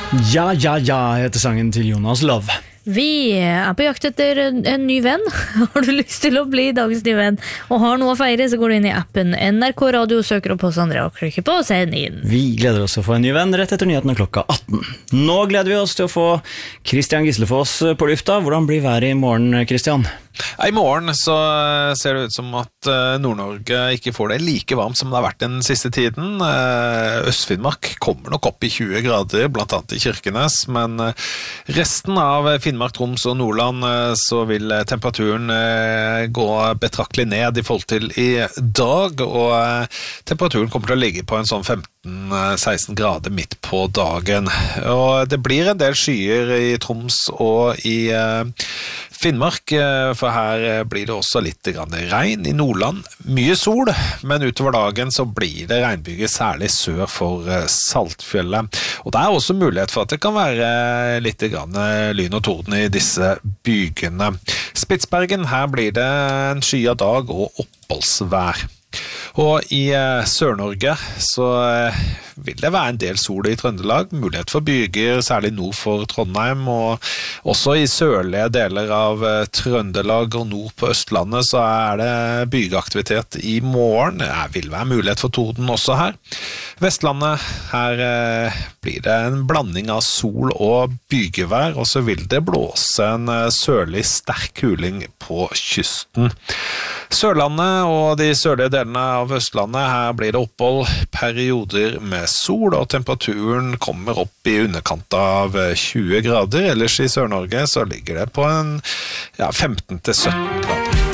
Ja, heter sangen til Jonas Love. Vi på jakt etter en ny venn. Har du lyst til å bli dagens nye venn og har noe å feire, så går du inn i appen NRK Radio, søker opp hos Andrea og klikker på send inn. Vi gleder oss til å få en ny venn rett etter nyhetene klokka 18. Nå gleder vi oss til å få Christian Gislefoss på lufta. Hvordan blir været i morgen, Christian? I morgen så ser det ut som at Nord-Norge ikke får det like varmt som det har vært den siste tiden. Øst-Finnmark kommer nok opp i 20 grader, blant annet i Kirkenes, men resten av Finnmark, Troms og Nordland så vil temperaturen gå betraktelig ned i forhold til i dag, og temperaturen kommer til å ligge på en sånn 15-16 grader midt på dagen. Og det blir en del skyer i Troms og i Finnmark, for her blir det også litt regn. I Nordland mye sol, men utover dagen så blir det regnbyger, særlig sør for Saltfjellet. Og det er også mulighet for at det kan være litt lyn og torden i disse bygene. Spitsbergen, her blir det en skyet dag og oppholdsvær. Og i Sør-Norge så vil det være en del sol i Trøndelag, mulighet for byger, særlig nord for Trondheim, og også i sørlige deler av Trøndelag og nord på Østlandet så er det bygeaktivitet i morgen. Det vil være mulighet for torden også her. Vestlandet, her blir det en blanding av sol og bygevær, og så vil det blåse en sørlig sterk kuling på kysten. Sørlandet og de sørlige delene av Østlandet, her blir det opphold, perioder med sol, og temperaturen kommer opp i underkant av 20 grader. Ellers i Sør-Norge så ligger det på en 15-17 grader.